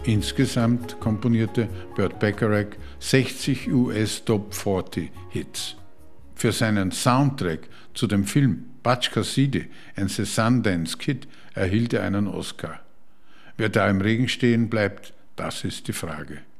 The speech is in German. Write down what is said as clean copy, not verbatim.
Insgesamt komponierte Burt Bacharach 60 US Top 40 Hits. Für seinen Soundtrack zu dem Film Butch Cassidy and the Sundance Kid erhielt er einen Oscar. Wer da im Regen stehen bleibt, das ist die Frage.